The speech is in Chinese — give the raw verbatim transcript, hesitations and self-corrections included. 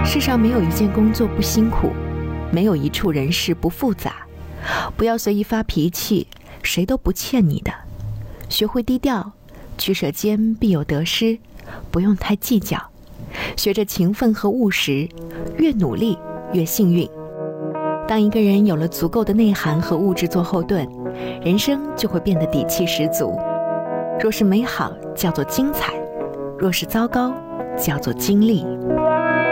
世上没有一件工作不辛苦，没有一处人事不复杂。不要随意发脾气，谁都不欠你的。学会低调，取舍间必有得失，不用太计较。学着勤奋和务实，越努力越幸运。当一个人有了足够的内涵和物质做后盾，人生就会变得底气十足。若是美好，叫做精彩；若是糟糕，叫做经历。